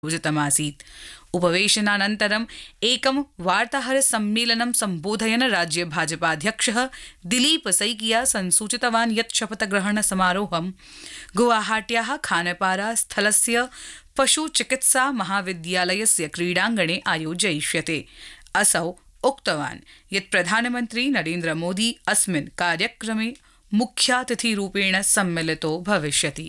योजितमासीत्। उपवेशनानन्तरम् एकं वार्ताहरसम्मेलनं सम्बोधयन् राज्य भाजपाध्यक्षः दिलीप सैकिया संसूचितवान् यत् शपथग्रहणसमारोहं गुवाहाट्याः खानपारा स्थलस्य पशुचिकित्सा महाविद्यालयस्य क्रीडाङ्गणे आयोजयिष्यते। असौ उक्तवान् यत् प्रधानमन्त्री नरेन्द्र मोदी अस्मिन् कार्यक्रमे मुख्यातिथिरूपेण सम्मिलितो भविष्यति।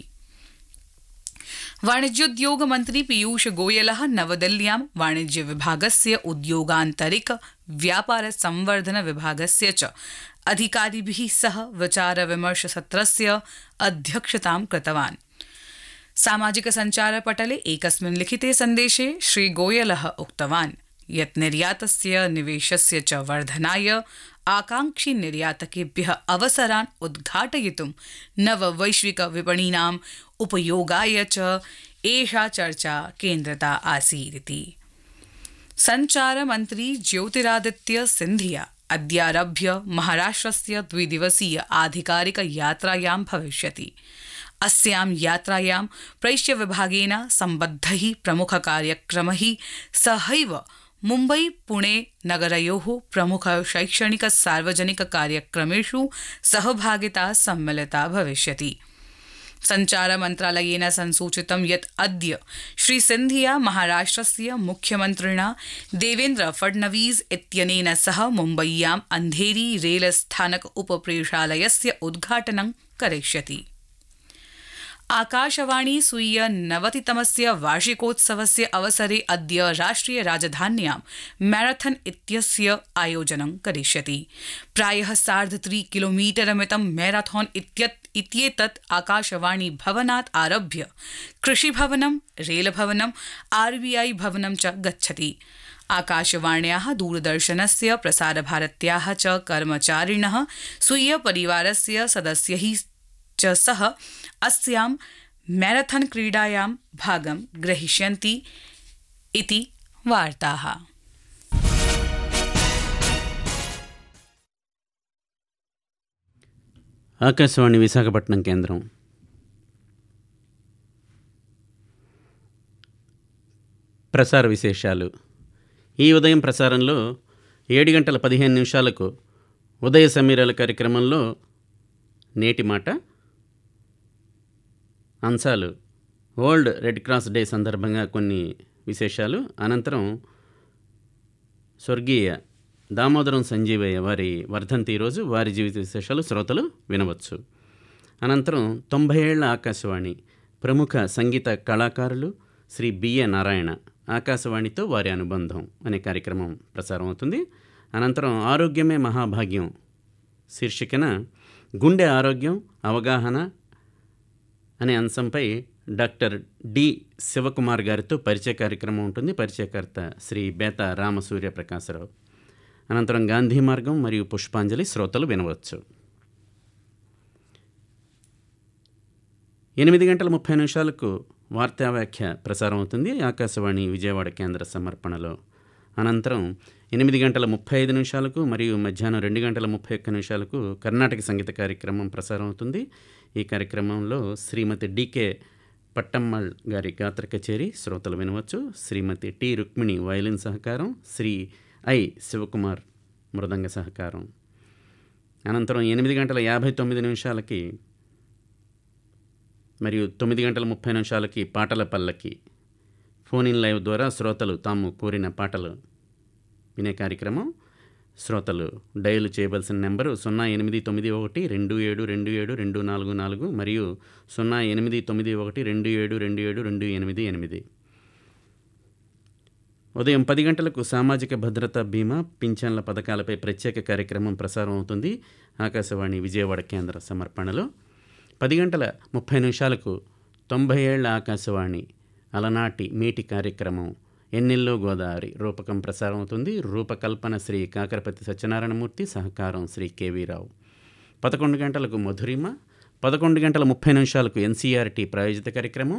वाणिज्योद्योग मन्त्री पीयूष गोयलः नवदिल्ल्यां वाणिज्य विभागस्य उद्योगान्तरिक व्यापार संवर्धन विभागस्य च अधिकारिभिः सह विचार विमर्श सत्रस्य अध्यक्षतां कृतवान्। सामाजिक सञ्चारपटले एकस्मिन् लिखिते सन्देशे श्रीगोयलः उक्तवान् यत् निर्यातस्य निवेशस्य च वर्धनाय आकांक्षी निर्यातकेभ्यः अवसरान् उद्घाटयितुं नववैश्विक विपणीनाम् उपयोगाय च एषा चर्चा केन्द्रिता आसीदिति। सञ्चारमन्त्री ज्योतिरादित्य सिन्धिया अद्यारभ्य महाराष्ट्रस्य द्विदिवसीय आधिकारिक यात्रायां भविष्यति। अस्यां यात्रायां प्रैष्यविभागेन सम्बद्धैः प्रमुखकार्यक्रमैः सहैव मुम्बई पुणे नगरयोः प्रमुख शैक्षणिक सार्वजनिक कार्यक्रमेषु सहभागिता सम्मिलिता भविष्यति। सञ्चारमन्त्रालयेन संसूचितं यत् अद्य श्री सिन्धिया महाराष्ट्रस्य मुख्यमन्त्रिणा देवेन्द्र फडणवीस इत्यनेन सह मुम्बय्याम् अन्धेरी रेलस्थानक उपप्रेषालयस्य उद्घाटनं करिष्यति। आकाशवाणी स्वीय 90तमस्य वार्षिकोत्सवस्य अवसरे अद्य राष्ट्रिय राजधान्यां मैराथन इत्यस्य आयोजनं करिष्यति। प्रायः 3.5 किलोमीटरमितं मैराथन इत्येतत् आकाशवाणी भवनात् आरभ्य कृषिभवनं, रेलभवनं, RBI भवनं च गच्छति। आकाशवाण्याः दूरदर्शनस्य प्रसारभारत्याः च कर्मचारिणः स्वीय परिवारस्य सदस्यैः च सह अस्यां मैराथन क्रीडायां भागं ग्रहीष्यन्ति इति वार्ताः। ఆకాశవాణి విశాఖపట్నం కేంద్రం. ప్రసార విశేషాలు. ఈ ఉదయం ప్రసారంలో 7:15 ఉదయ సమీరాల కార్యక్రమంలో నేటి మాట అంశాలు, వరల్డ్ రెడ్ క్రాస్ డే సందర్భంగా కొన్ని విశేషాలు, అనంతరం స్వర్గీయ దామోదరం సంజీవయ్య వారి వర్ధంతి రోజు, వారి జీవిత విశేషాలు శ్రోతలు వినవచ్చు. అనంతరం 90 ఏళ్ల ఆకాశవాణి ప్రముఖ సంగీత కళాకారులు శ్రీ బిఏ నారాయణ ఆకాశవాణితో వారి అనుబంధం అనే కార్యక్రమం ప్రసారం అవుతుంది. అనంతరం ఆరోగ్యమే మహాభాగ్యం శీర్షికన గుండె ఆరోగ్యం అవగాహన అనే అంశంపై డాక్టర్ డి శివకుమార్ గారితో పరిచయ కార్యక్రమం ఉంటుంది. పరిచయకర్త శ్రీ బేత రామసూర్య ప్రకాశరావు. అనంతరం గాంధీ మార్గం మరియు పుష్పాంజలి శ్రోతలు వినవచ్చు. 8:30 వార్తా వ్యాఖ్య ప్రసారం అవుతుంది ఆకాశవాణి విజయవాడ కేంద్ర సమర్పణలో. అనంతరం 8:35 మరియు మధ్యాహ్నం 2:31 కర్ణాటక సంగీత కార్యక్రమం ప్రసారం అవుతుంది. ఈ కార్యక్రమంలో శ్రీమతి డికే పట్టమ్మల్ గారి గాత్ర కచేరీ శ్రోతలు వినవచ్చు. శ్రీమతి టి రుక్మిణి వయలిన్ సహకారం, శ్రీ ఐ శివకుమార్ మృదంగ సహకారం. అనంతరం 8:59 మరియు 9:30 పాటల పల్లకి ఫోన్ ఇన్ లైవ్ ద్వారా శ్రోతలు తాము కోరిన పాటలు వినే కార్యక్రమం. శ్రోతలు డయల్ చేయవలసిన నెంబరు 089127272244 మరియు 089127272288. ఉదయం 10 గంటలకు సామాజిక భద్రతా బీమా పింఛన్ల పథకాలపై ప్రత్యేక కార్యక్రమం ప్రసారం అవుతుంది ఆకాశవాణి విజయవాడ కేంద్ర సమర్పణలో. 10:30 90 ఏళ్ల ఆకాశవాణి అలనాటి మీటి కార్యక్రమం ఎన్నెల్లో గోదావరి రూపకం ప్రసారం అవుతుంది. రూపకల్పన శ్రీ కాకరపతి సత్యనారాయణమూర్తి, సహకారం శ్రీ కేవీ రావు. 11 గంటలకు మధురిమ, 11:30 ఎన్సీఆర్టీ ప్రాయోజిత కార్యక్రమం,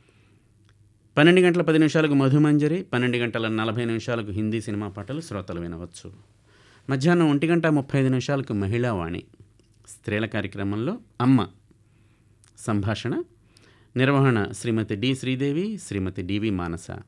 12:10 మధుమంజరి, 12:40 హిందీ సినిమా పాటలు శ్రోతలు వినవచ్చు. మధ్యాహ్నం 1:35 మహిళావాణి స్త్రీల కార్యక్రమంలో అమ్మ సంభాషణ, నిర్వహణ శ్రీమతి డి శ్రీదేవి, శ్రీమతి డివి మానస.